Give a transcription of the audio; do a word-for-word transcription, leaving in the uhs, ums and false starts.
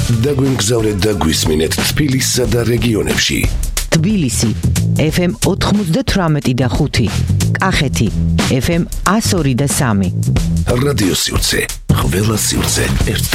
დაგვიმგზავრეთ და გვისმინეთ თბილისსა და რეგიონებში. თბილისი ეფ ემ ოთხმოცდათვრამეტი და ხუთი, კახეთი ეფ ემ ათას ორი და სამი. რადიო სივრცე, ყველა სივრცე ერთად.